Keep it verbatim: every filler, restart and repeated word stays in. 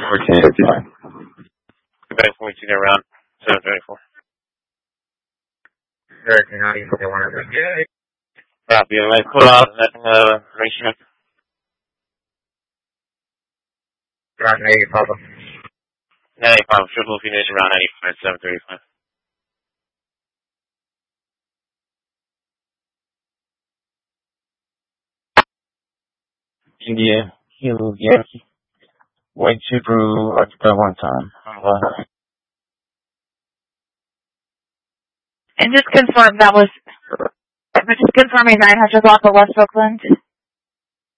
fourteen fifty-nine. Back from reaching around seven thirty-four. thirteen ninety-one. Copy. Let's pull out that uh, ratio. Around eighty, Papa. ninety-five. Triple Phoenix around ninety-five, seven thirty-five. India, Kilo, Yankee. White Subaru, occupy one time. Uh, And just confirm that was, just confirming nine hundred block of West Oakland.